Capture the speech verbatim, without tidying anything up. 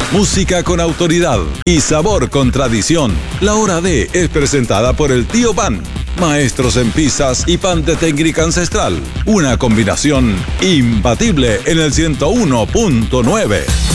Música con autoridad y sabor con tradición. La Hora D es presentada por el Tío Pan. Maestros en pizzas y pan de técnica ancestral. Una combinación imbatible en el ciento uno punto nueve.